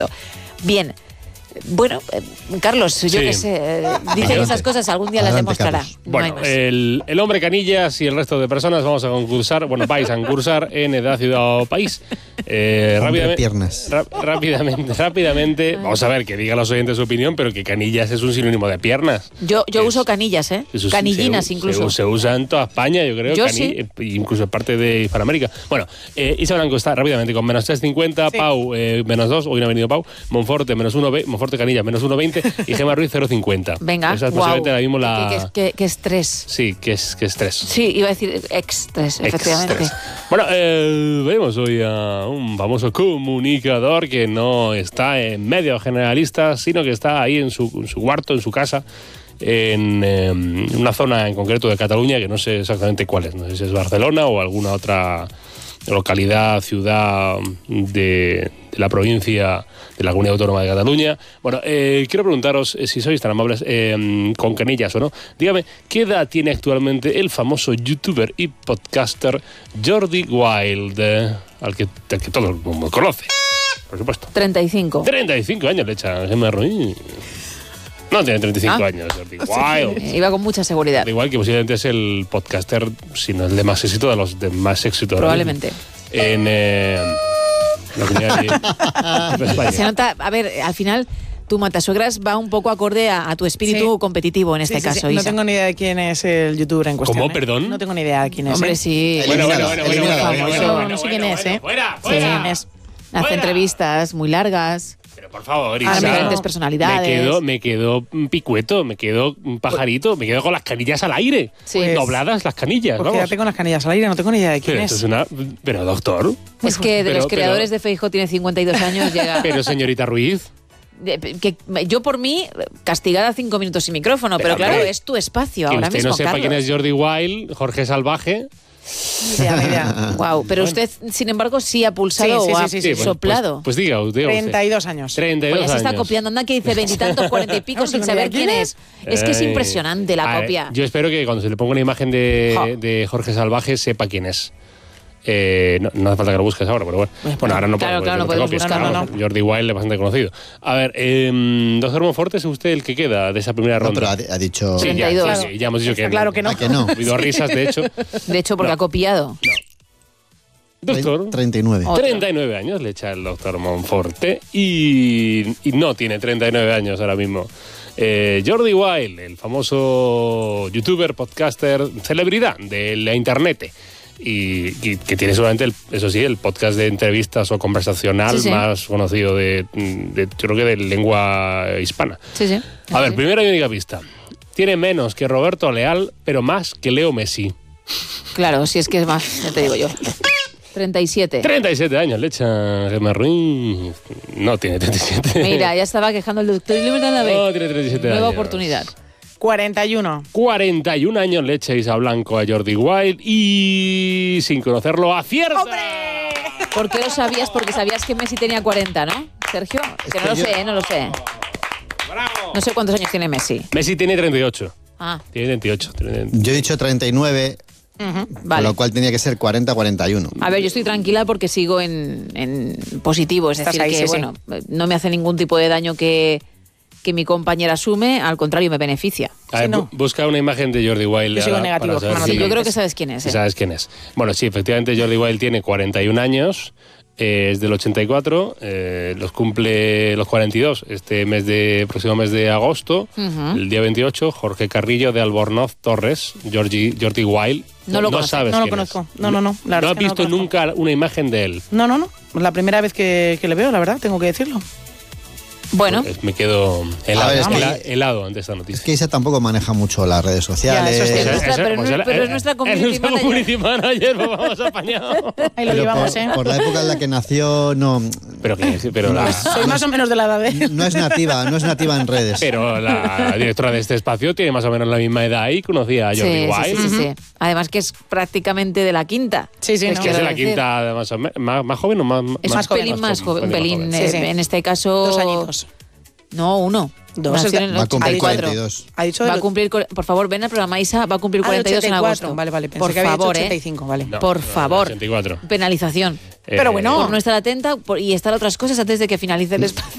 Bien. Bueno, Carlos, yo qué sé, dice que esas cosas algún día las demostrará. Bueno, el hombre canillas y el resto de personas vamos a concursar, vais a concursar en Edad, Ciudad o País. Rápidamente, vamos a ver, que digan los oyentes su opinión, pero que canillas es un sinónimo de piernas. Yo uso canillas, canillinas incluso. Se usa en toda España, yo creo, sí. Incluso en parte de Hispanoamérica. Bueno, Isa Blanco está rápidamente con menos 3,50, sí. Pau menos 2, hoy no ha venido Pau, Monforte menos 1, Monforte Canilla menos 1,20 y Gemma Ruiz 0,50. Venga, esa es posiblemente ahora mismo la... ¿Qué estrés? Sí, que estrés. Sí, iba a decir estrés, efectivamente. Bueno, vemos hoy a un famoso comunicador que no está en medios generalistas, sino que está ahí en su cuarto, en su casa, en una zona en concreto de Cataluña, que no sé exactamente cuál es. No sé si es Barcelona o alguna otra localidad, ciudad de la provincia de la Comunidad Autónoma de Cataluña. Bueno, quiero preguntaros, si sois tan amables, con canillas o no, dígame, ¿qué edad tiene actualmente el famoso youtuber y podcaster Jordi Wild, al que todo el mundo conoce, por supuesto? 35. 35 años le echa Gemma Ruiz. No tiene 35 años, Jordi Wild. Iba con mucha seguridad. Igual que posiblemente es el podcaster, si no el de más éxito, de los de más éxito. Probablemente. En la comunidad de España. Se nota, a ver, al final tu matasuegras va un poco acorde a tu espíritu competitivo en este caso, Isa. No tengo ni idea de quién es el youtuber en cuestión. ¿Cómo? ¿Perdón? No tengo ni idea de quién es. Hombre, sí. Bueno. No sé quién es, Fuera. Hace entrevistas muy largas. Pero por favor, Isa, Isa, diferentes personalidades. Me quedo picueto, me quedo pajarito, me quedo con las canillas al aire. Sí. Dobladas las canillas, Pues quédate con las canillas al aire, no tengo ni idea de quién es. Pero doctor. Es que de los creadores de Feijóo tiene 52 años, llega... Pero señorita Ruiz... Que yo por mí, castigada 5 minutos sin micrófono, pero claro, es tu espacio ahora mismo, Que usted no sepa Carlos. quién es Jordi Wild, Jorge Salvaje... Idea. Wow, pero usted, sin embargo, sí ha pulsado o ha soplado. Pues diga usted. 32 años. 32 años. Se está copiando, anda que dice 20 y tantos, 40 y pico sin saber quién es. Es que es impresionante la copia. Yo espero que cuando se le ponga una imagen de Jorge Salvaje sepa quién es. No hace falta que lo busques ahora, pero bueno, ahora no claro, no podemos buscarlo, no. Jordi Wild es bastante conocido. A ver, doctor Monforte, ¿es usted el que queda de esa primera ronda? No, pero ha dicho... Sí, 32. Ya hemos dicho que claro que no. Que no. Ha habido risas, de hecho. De hecho, porque ha copiado. No. Doctor. 39. 39 años le echa el doctor Monforte y no tiene 39 años ahora mismo. Jordi Wild, el famoso youtuber, podcaster, celebridad de la internet. Y que tiene seguramente, el podcast de entrevistas o conversacional más conocido yo creo que de lengua hispana. Sí. A ver, primera y única pista. Tiene menos que Roberto Leal, pero más que Leo Messi. Claro, si es que es más, ya te digo yo. 37. 37 años le echa Gemma Ruiz. No tiene 37. Mira, ya estaba quejando el doctor. No, tiene 37 años. Nueva oportunidad. 41. 41 años le echa Isa Blanco a Jordi Wild y sin conocerlo acierta. ¡Hombre! ¿Por qué lo sabías? Porque sabías que Messi tenía 40, ¿no, Sergio? Que no lo sé, no lo sé. ¡Bravo! No sé cuántos años tiene Messi. Messi tiene 38. Tiene 28. Yo he dicho 39, Vale. con lo cual tenía que ser 40-41. A ver, yo estoy tranquila porque sigo en positivo. Es decir, ahí, que sí. no me hace ningún tipo de daño que mi compañera asume, al contrario, me beneficia. A ver, busca una imagen de Jordi Wild. Yo sigo negativo. Sí, yo creo que sabes quién es. ¿Sabes quién es? Bueno, sí, efectivamente Jordi Wild tiene 41 años, es del 84, los cumple los 42 próximo mes de agosto, el día 28, Jorge Carrillo de Albornoz Torres, Jordi Wild. No lo sabes no quién lo conozco. es. No. ¿No has visto nunca una imagen de él? No. La primera vez que le veo, la verdad, tengo que decirlo. Bueno. Pues me quedo helado ante esta Es noticia. que Isa tampoco maneja mucho las redes sociales. Ya, eso sí. Pero es nuestra community manager, pues vamos apañado. Ahí lo llevamos, Por la época en la que nació, no... Soy más o menos de la edad de... No es nativa en redes. Pero la directora de este espacio tiene más o menos la misma edad y conocía a Jordi Wild. Sí. Además que es prácticamente de la quinta. Sí, Es que es de la quinta, más joven o más... Es un pelín más joven. En este caso... 2 añitos. No, 1. 2. Va a cumplir 42. Ha dicho va a cumplir, por favor, ven al programa, Isa, va a cumplir 42 en agosto. Vale, pensé por que había favor, dicho 85, vale. No, por favor. 84. Penalización. Pero bueno. Por no estar atenta y estar a otras cosas antes de que finalice el espacio.